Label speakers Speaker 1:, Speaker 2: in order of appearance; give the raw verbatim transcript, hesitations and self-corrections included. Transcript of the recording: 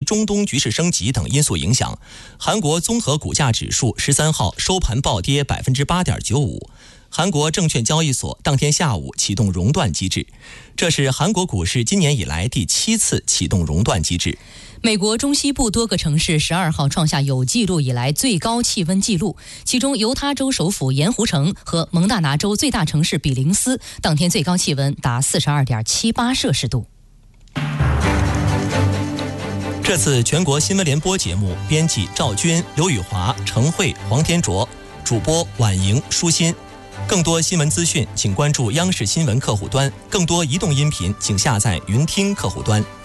Speaker 1: 中东局势升级等因素影响，韩国综合股价指数十三号收盘暴跌百分之八点九五。韩国证券交易所当天下午启动熔断机制，这是韩国股市今年以来第七次启动熔断机制。
Speaker 2: 美国中西部多个城市十二号创下有记录以来最高气温纪录，其中犹他州首府盐湖城和蒙大拿州最大城市比林斯当天最高气温达四十二点七八摄氏度。
Speaker 1: 这次全国新闻联播节目编辑赵军、刘宇华、程慧、黄天卓，主播婉莹、舒心。更多新闻资讯请关注央视新闻客户端，更多移动音频请下载云听客户端。